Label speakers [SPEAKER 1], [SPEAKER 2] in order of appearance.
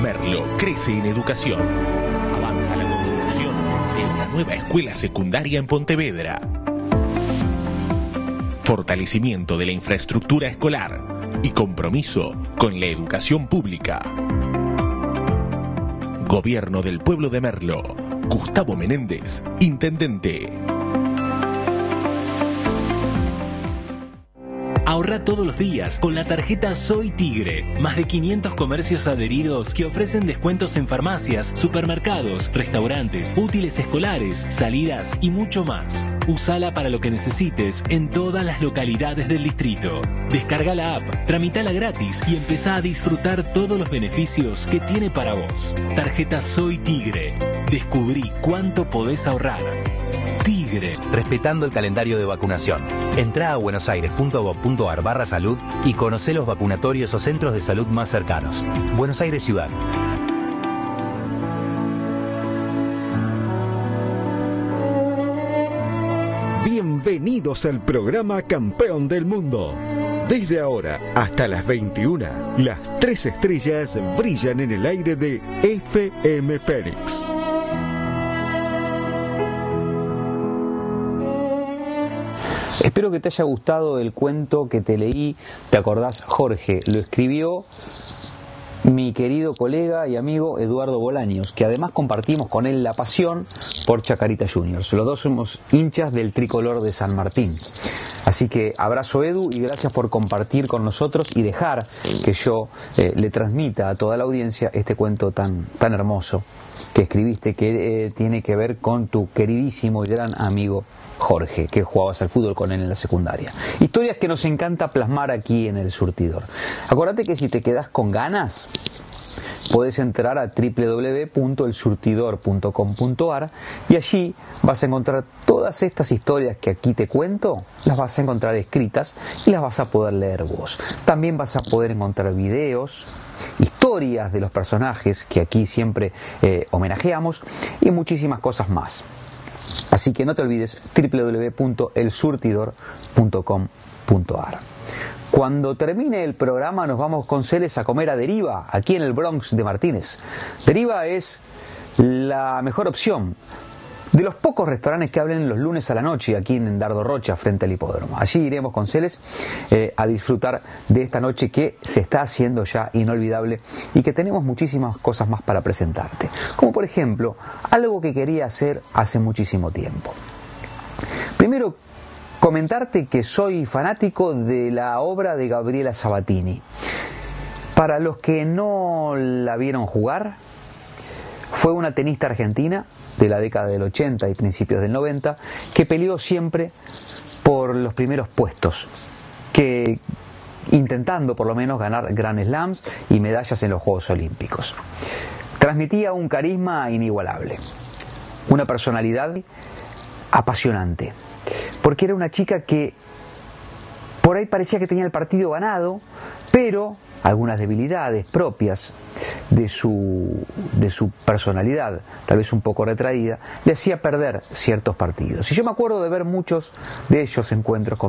[SPEAKER 1] Merlo crece en educación. Avanza la construcción de una nueva escuela secundaria en Pontevedra. Fortalecimiento de la infraestructura escolar y compromiso con la educación pública. Gobierno del Pueblo de Merlo. Gustavo Menéndez, Intendente.
[SPEAKER 2] Ahorra todos los días con la tarjeta Soy Tigre. Más de 500 comercios adheridos que ofrecen descuentos en farmacias, supermercados, restaurantes, útiles escolares, salidas y mucho más. Usala para lo que necesites en todas las localidades del distrito. Descarga la app, tramitala gratis y empezá a disfrutar todos los beneficios que tiene para vos. Tarjeta Soy Tigre. Descubrí cuánto podés ahorrar. Tigre.
[SPEAKER 3] Respetando el calendario de vacunación. Entrá a buenosaires.gov.ar/salud y conocé los vacunatorios o centros de salud más cercanos. Buenos Aires Ciudad.
[SPEAKER 4] Bienvenidos al programa Campeón del Mundo. Desde ahora hasta las 21, las 3 estrellas brillan en el aire de FM Fénix.
[SPEAKER 5] Espero que te haya gustado el cuento que te leí. ¿Te acordás, Jorge? Lo escribió mi querido colega y amigo Eduardo Bolaños, que además compartimos con él la pasión por Chacarita Juniors. Los dos somos hinchas del tricolor de San Martín. Así que abrazo, Edu, y gracias por compartir con nosotros y dejar que yo le transmita a toda la audiencia este cuento tan hermoso que escribiste, que tiene que ver con tu queridísimo y gran amigo Jorge, que jugabas al fútbol con él en la secundaria. Historias que nos encanta plasmar aquí en El Surtidor. Acuérdate que si te quedás con ganas, podés entrar a www.elsurtidor.com.ar y allí vas a encontrar todas estas historias que aquí te cuento, las vas a encontrar escritas y las vas a poder leer vos. También vas a poder encontrar videos, historias de los personajes que aquí siempre homenajeamos y muchísimas cosas más. Así que no te olvides, www.elsurtidor.com.ar. Cuando termine el programa nos vamos con Celes a comer a Deriva, aquí en el Bronx de Martínez. Deriva es la mejor opción de los pocos restaurantes que abren los lunes a la noche aquí en Dardo Rocha, frente al hipódromo. Allí iremos con Celes a disfrutar de esta noche que se está haciendo ya inolvidable y que tenemos muchísimas cosas más para presentarte. Como por ejemplo, algo que quería hacer hace muchísimo tiempo. Primero, comentarte que soy fanático de la obra de Gabriela Sabatini. Para los que no la vieron jugar, fue una tenista argentina de la década del 80 y principios del 90 que peleó siempre por los primeros puestos, que intentando por lo menos ganar Grand Slams y medallas en los Juegos Olímpicos. Transmitía un carisma inigualable, una personalidad apasionante, porque era una chica que por ahí parecía que tenía el partido ganado, pero algunas debilidades propias de su personalidad, tal vez un poco retraída, le hacía perder ciertos partidos. Y yo me acuerdo de ver muchos de ellos encuentros con